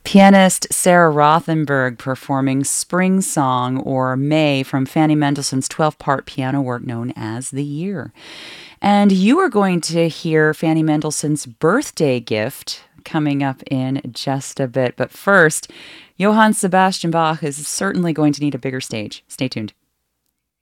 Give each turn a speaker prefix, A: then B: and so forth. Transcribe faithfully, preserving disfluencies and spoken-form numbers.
A: Pianist Sarah Rothenberg performing Spring Song, or May, from Fanny Mendelssohn's twelve-part piano work known as The Year. And you are going to hear Fanny Mendelssohn's Birthday Gift coming up in just a bit. But first, Johann Sebastian Bach is certainly going to need a bigger stage. Stay tuned.